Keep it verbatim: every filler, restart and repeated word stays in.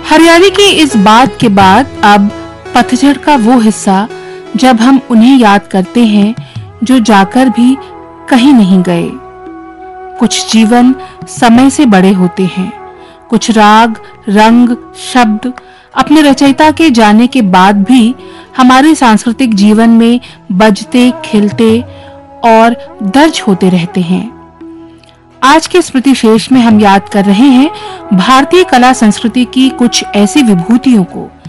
हरियाली की इस बात के बाद अब पतझड़ का वो हिस्सा जब हम उन्हें याद करते हैं जो जाकर भी कहीं नहीं गए। कुछ जीवन समय से बड़े होते हैं, कुछ राग, रंग, शब्द अपने रचयिता के जाने के बाद भी हमारे सांस्कृतिक जीवन में बजते, खिलते और दर्ज होते रहते हैं। आज के स्मृति शेष में हम याद कर रहे हैं भारतीय कला संस्कृति की कुछ ऐसी विभूतियों को